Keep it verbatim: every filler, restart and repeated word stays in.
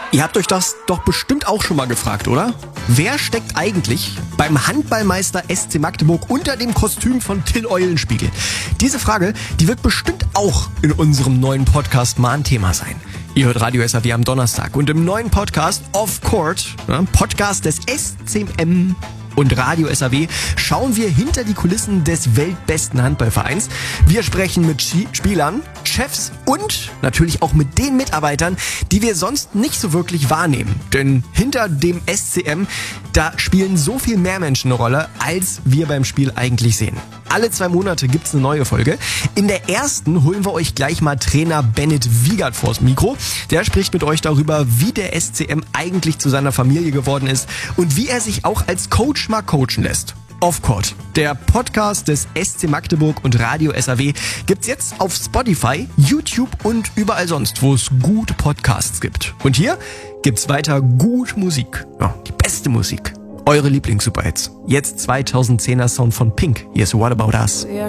Ihr habt euch das doch bestimmt auch schon mal gefragt, oder? Wer steckt eigentlich beim Handballmeister S C Magdeburg unter dem Kostüm von Till Eulenspiegel? Diese Frage, die wird bestimmt auch in unserem neuen Podcast mal ein Thema sein. Ihr hört Radio S A W am Donnerstag und im neuen Podcast Off Court, ja, Podcast des S C M und Radio S A W, schauen wir hinter die Kulissen des weltbesten Handballvereins. Wir sprechen mit Spielern, Chefs und natürlich auch mit den Mitarbeitern, die wir sonst nicht so wirklich wahrnehmen. Denn hinter dem S C M, da spielen so viel mehr Menschen eine Rolle, als wir beim Spiel eigentlich sehen. Alle zwei Monate gibt's eine neue Folge. In der ersten holen wir euch gleich mal Trainer Bennett Wiegert vors Mikro. Der spricht mit euch darüber, wie der S C M eigentlich zu seiner Familie geworden ist und wie er sich auch als Coach mal coachen lässt. Off Court, der Podcast des S C Magdeburg und Radio S A W, gibt's jetzt auf Spotify, YouTube und überall sonst, wo es gute Podcasts gibt. Und hier gibt's weiter gute Musik. Ja, die beste Musik. Eure Lieblings-Superhits. Jetzt zweitausendzehner Sound von Pink. Hier ist What About Us. We are